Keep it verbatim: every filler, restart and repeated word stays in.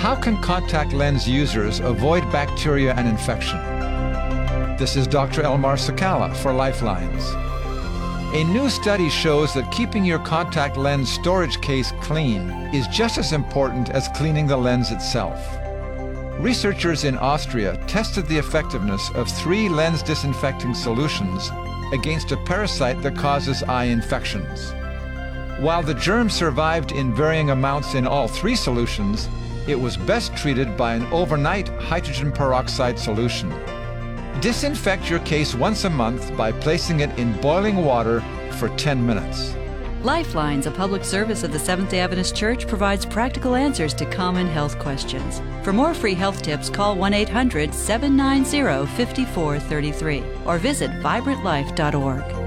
How can contact lens users avoid bacteria and infection? This is Doctor Elmar Sakala for Lifelines. A new study shows that keeping your contact lens storage case clean is just as important as cleaning the lens itself. Researchers in Austria tested the effectiveness of three lens disinfecting solutions against a parasite that causes eye infections. While the germ survived in varying amounts in all three solutions, it was best treated by an overnight hydrogen peroxide solution. Disinfect your case once a month by placing it in boiling water for ten minutes. Lifelines, a public service of the Seventh-day Adventist Church, provides practical answers to common health questions. For more free health tips, call one eight hundred, seven nine zero, five four three three or visit vibrant life dot org.